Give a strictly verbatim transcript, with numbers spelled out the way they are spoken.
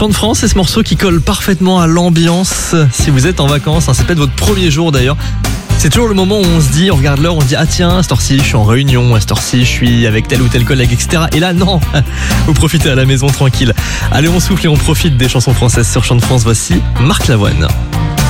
Chant de France, c'est ce morceau qui colle parfaitement à l'ambiance. Si vous êtes en vacances, hein, c'est peut-être votre premier jour d'ailleurs. C'est toujours le moment où on se dit, on regarde l'heure, on se dit ah tiens, à cette heure-ci je suis en réunion, à cette heure-ci je suis avec tel ou tel collègue, et cetera. Et là non, vous profitez à la maison tranquille. Allez, on souffle et on profite des chansons françaises sur Chant de France. Voici Marc Lavoine.